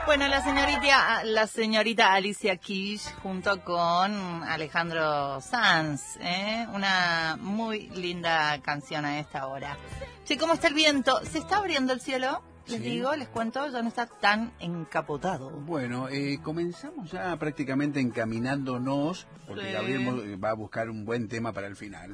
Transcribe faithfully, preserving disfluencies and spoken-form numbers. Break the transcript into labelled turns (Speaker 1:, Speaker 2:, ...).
Speaker 1: Bueno, la señorita, la señorita Alicia Keys junto con Alejandro Sanz, ¿eh? Una muy linda canción a esta hora. Che, ¿cómo está el viento? ¿Se está abriendo el cielo? Les
Speaker 2: Sí.
Speaker 1: digo, les cuento, ya no está tan encapotado.
Speaker 2: Bueno, eh, comenzamos ya prácticamente encaminándonos, porque
Speaker 1: Sí.
Speaker 2: Gabriel va a buscar un buen tema para el final.